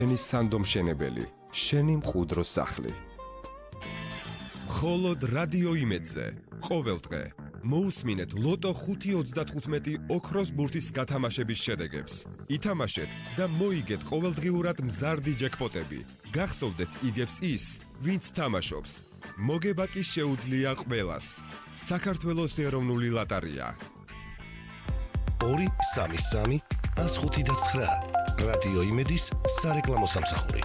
ენის სანდომშენებელი, შენი მყუდრო სახლი. მხოლოდ რადიო იმედზე, ყოველდღე მოусმინეთ ლოტო 5.35 ოქროს ბურთის გათამაშების შედეგებს. ითამაშეთ და მოიგეთ ყოველდღიურად მზარდი ჯეკპოტები. გახსოვდეთ იგებს ის, ვინც თამაშობს. მოგება კი შეუძლია ყველას. საქართველოს ეროვნული ლოტარია. 2-3-3-105-9 რადიო იმედის სარეკლამო სამსახური.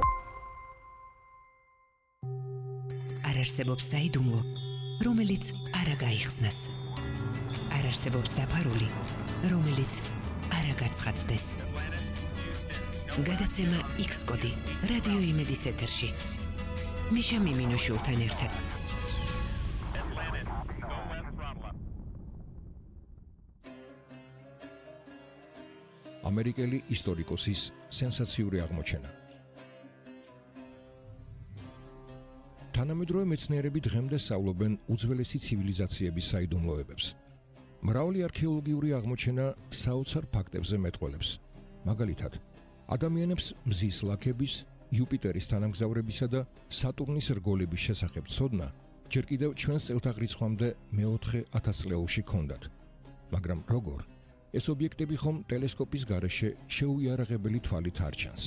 არ არსებობს საიდუმლო, რომელიც არ გაიხსნას. არ არსებობს დაფარული, რომელიც არ გაცხადდეს. გადაცემა X-კოდი რადიო იმედის ეთერში. მიშა მიმინოშულთან ერთად. ამერიკელი ისტორიკოსის სენსაციური აღმოჩენა. თანამედროვე მეცნიერები დღემდე სწავლობენ უძველესი ცივილიზაციების საიდუმლოებებს. მრავალი არქეოლოგიური აღმოჩენა საოცარ ფაქტებზე მეტყველებს. მაგალითად, ადამიანებს მზის ლაქების, იუპიტერის თანამგზავრებისა და სატურნის რგოლების შესახებ ცოდნა ჯერ კიდევ ჩვენს წელთაღრიცხვამდე მეოთხე ათასწლეულში ჰქონდათ. მაგრამ როგორ? ეს ობიექტები ხომ ტელესკოპის გარეშე შეუიარაღებელი თვალით არ ჩანს.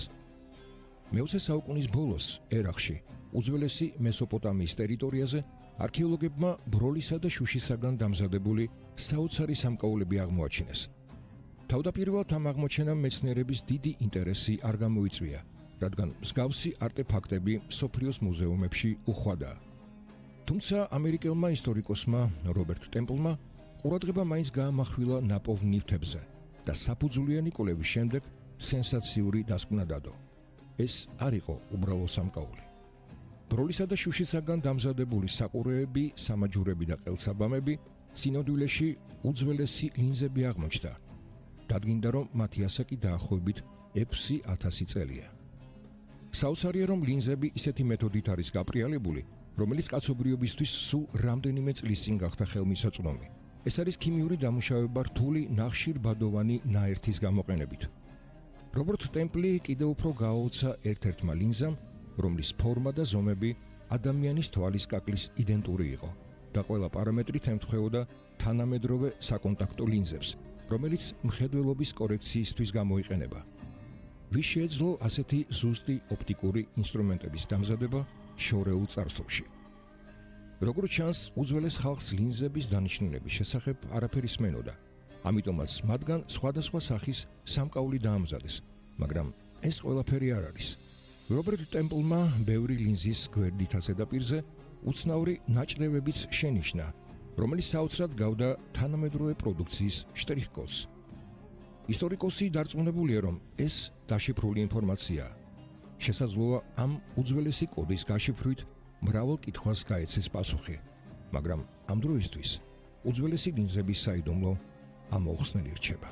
მე-20 საუკუნის ბოლოს ერაყში, უძველესი მესოპოტამიის ტერიტორიაზე არქეოლოგებმა ბროლისა და შუშისაგან დამზადებული საოცარი სამკაულები აღმოაჩინეს. თავდაპირველად ამ აღმოჩენამ მეცნიერების დიდი ინტერესი არ გამოიწვია, რადგან მსგავსი არტეფაქტები მსოფლიოს მუზეუმებში უხვადაა. თუმცა ამერიკელმა ისტორიკოსმა რობერტ ტემპლმა ყურადღება მაინც გაამახვილა ნაპოვნ ნივთებზე და საფუძვლიანი კვლევის შემდეგ სენსაციური დასკვნა დადო. ეს არ იყო უბრალო სამკაული. ბროლისა და შუშისაგან დამზადებული საყურეები, სამაჯურები და ყელსაბამები სინოდვილეში უძველესი ლინზები აღმოჩნდა. დადგინდა, რომ მათი ასაკი დაახლოებით 6000 წელია. საოცარია, რომ ლინზები ისეთი მეთოდით არის გაფრიალებული, რომელიც კაცობრიობისთვის სულ რამდენიმე წლის წინ გახდა ხელმისაწვდომი. ეს არის ქიმიური დამუშავება რთული ნახშირბადოვანი ნაერთის გამოყენებით. რობერტ ტემპლი კიდევ უფრო გააოცა ერთ-ერთმა ლინზამ, რომლის ფორმა და ზომები ადამიანის თვალის კაკლის იდენტური იყო და ყველა პარამეტრით ემთხვეოდა თანამედროვე საკონტაქტო ლინზებს, რომელიც მხედველობის კორექციისთვის გამოიყენება. ვის შეეძლო ასეთი ზუსტი ოპტიკური ინსტრუმენტების დამზადება შორეულ წარსულში? როგორც ჩანს, უძველეს ხალხს ლინზების დანიშნულების შესახებ არაფერი სმენოდა. ამიტომაც მათგან სხვადასხვა სახის სამკაული დაამზადეს, მაგრამ ეს ყველაფერი არ არის. რობერტ ტემპლმა ბევრი ლინზის გვერდითას ზედაპირზე უცნაური ნაჭრევებიც შენიშნა, რომელიც საოცრად გავდა თანამედროვე პროდუქციის შტრიხ-კოდს. ისტორიკოსი დარწმუნებულია, რომ ეს დაშიფრული ინფორმაციაა. შესაძლოა ამ უძველესი კოდის გაშიფრვით მრავალ კითხვას გაეცეს პასუხი, მაგრამ ამ დროისთვის უძველესი ლინზების საიდუმლო ამოუხსნელი რჩება.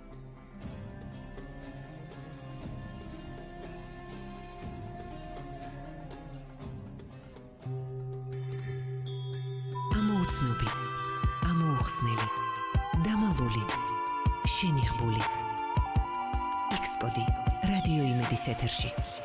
ამოუცნობი, ამოუხსნელი, დამალული, შენიღბული. X-კოდი რადიო იმედის ეთერში.